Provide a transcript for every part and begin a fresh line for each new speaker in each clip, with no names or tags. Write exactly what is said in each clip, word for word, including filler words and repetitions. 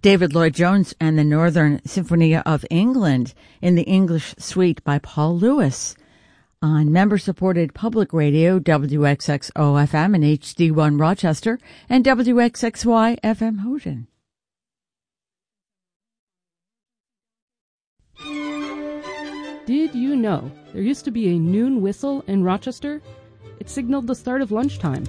David Lloyd-Jones and the Northern Symphony of England in the English Suite by Paul Lewis on member-supported public radio W X X O F M and H D one Rochester and W X X Y F M Houghton.
Did you know there used to be a noon whistle in Rochester? It signaled the start of lunchtime.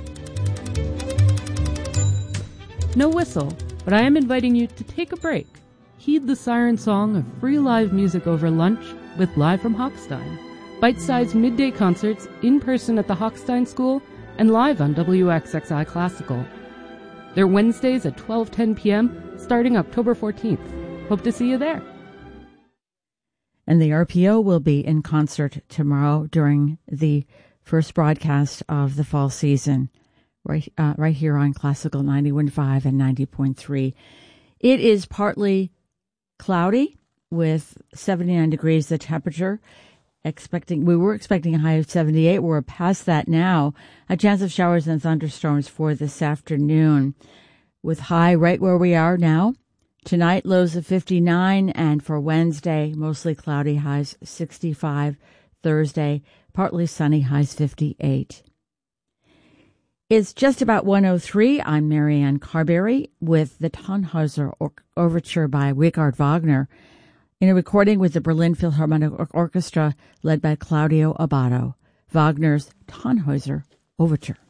No whistle, but I am inviting you to take a break. Heed the siren song of free live music over lunch with Live from Hochstein. Bite-sized midday concerts in person at the Hochstein School and live on W X X I Classical. They're Wednesdays at twelve ten p.m. starting October fourteenth. Hope to see you there.
And the R P O will be in concert tomorrow during the first broadcast of the fall season, right uh, right here on Classical ninety-one point five and ninety point three. It is partly cloudy with seventy-nine degrees the temperature. Expecting we were expecting a high of seventy-eight. We're past that now. A chance of showers and thunderstorms for this afternoon, with high right where we are now. Tonight, lows of fifty-nine, and for Wednesday, mostly cloudy, highs sixty-five. Thursday, partly sunny, highs fifty-eight. It's just about one oh three. I'm Marianne Carberry with the Tannhäuser or- Overture by Richard Wagner in a recording with the Berlin Philharmonic Or- Orchestra led by Claudio Abbado. Wagner's Tannhäuser Overture.